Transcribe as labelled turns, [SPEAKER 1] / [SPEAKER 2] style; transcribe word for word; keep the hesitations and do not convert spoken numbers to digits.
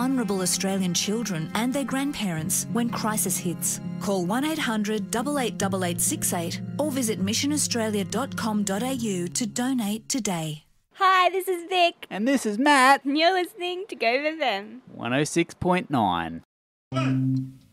[SPEAKER 1] vulnerable Australian children and their grandparents when crisis hits. Call one eight hundred, eight eight eight eight six eight or visit mission australia dot com dot a u to donate today.
[SPEAKER 2] Hi, this is Vic.
[SPEAKER 3] And this is Matt.
[SPEAKER 2] And you're listening to Go With Them.
[SPEAKER 3] one oh six point nine.
[SPEAKER 4] One,